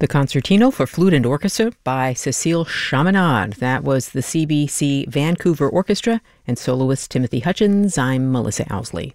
The Concertino for Flute and Orchestra by Cécile Chaminade. That was the CBC Vancouver Orchestra and soloist Timothy Hutchins. I'm Melissa Owsley.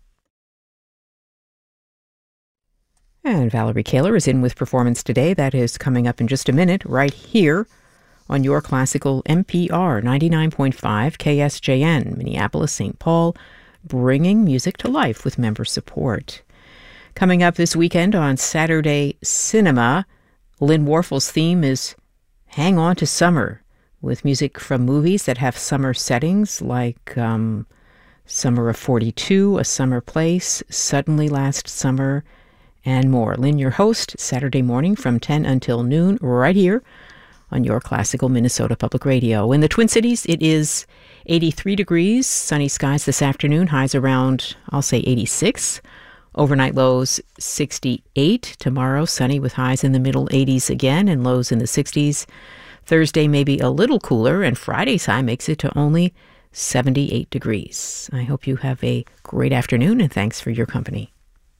And Valerie Kaler is in with Performance Today. That is coming up in just a minute, right here on your classical NPR 99.5 KSJN, Minneapolis, St. Paul, bringing music to life with member support. Coming up this weekend on Saturday Cinema, Lynn Warfel's theme is Hang On to Summer, with music from movies that have summer settings like Summer of 42, A Summer Place, Suddenly Last Summer, and more. Lynn, your host, Saturday morning from 10 until noon, right here on your classical Minnesota Public Radio. In the Twin Cities, it is 83 degrees, sunny skies this afternoon, highs around, I'll say 86. Overnight lows 68. Tomorrow, sunny with highs in the middle 80s again and lows in the 60s. Thursday may be a little cooler, and Friday's high makes it to only 78 degrees. I hope you have a great afternoon, and thanks for your company.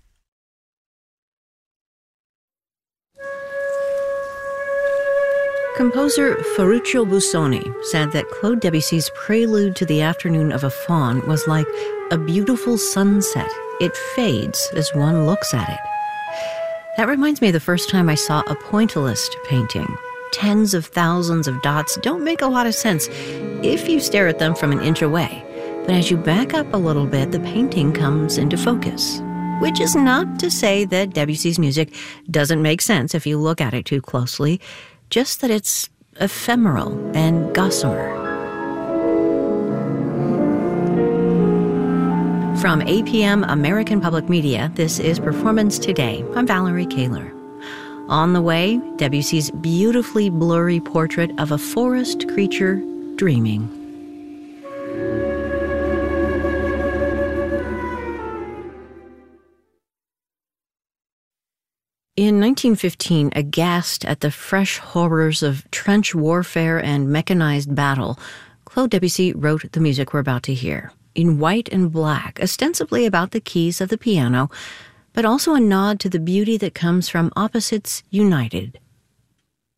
Composer Ferruccio Busoni said that Claude Debussy's Prelude to the Afternoon of a Faun was like a beautiful sunset. It fades as one looks at it. That reminds me of the first time I saw a pointillist painting. Tens of thousands of dots don't make a lot of sense if you stare at them from an inch away. But as you back up a little bit, the painting comes into focus. Which is not to say that Debussy's music doesn't make sense if you look at it too closely, just that it's ephemeral and gossamer. From APM American Public Media, this is Performance Today. I'm Valerie Kaler. On the way, Debussy's beautifully blurry portrait of a forest creature dreaming. In 1915, aghast at the fresh horrors of trench warfare and mechanized battle, Claude Debussy wrote the music we're about to hear, in white and black, ostensibly about the keys of the piano, but also a nod to the beauty that comes from opposites united.